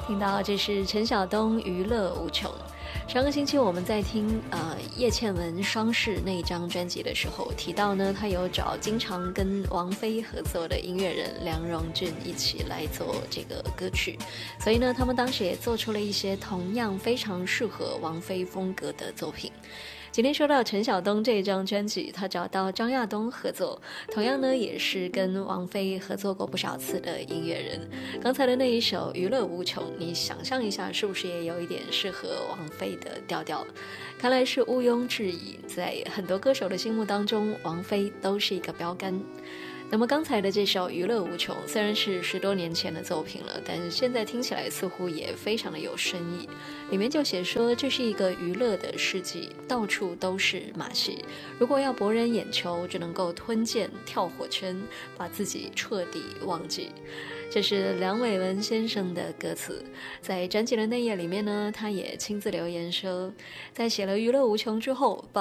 听到这是陈晓东娱乐无穷。上个星期我们在听叶倩文双世那一张专辑的时候提到呢，他有找经常跟王菲合作的音乐人梁荣俊一起来做这个歌曲，所以呢他们当时也做出了一些同样非常适合王菲风格的作品。今天说到陈晓东这一张专辑，他找到张亚东合作，同样呢也是跟王菲合作过不少次的音乐人。刚才的那一首《娱乐无穷》，你想象一下是不是也有一点适合王菲的调调？看来是毋庸置疑，在很多歌手的心目当中，王菲都是一个标杆。那么刚才的这首《娱乐无穷》虽然是10多年前的作品了，但是现在听起来似乎也非常的有深意。里面就写说，这是一个娱乐的世纪，到处都是马戏，如果要博人眼球，只能够吞剑跳火圈，把自己彻底忘记。这是梁伟文先生的歌词。在专辑的内页里面呢，他也亲自留言说，在写了《娱乐无穷》之后，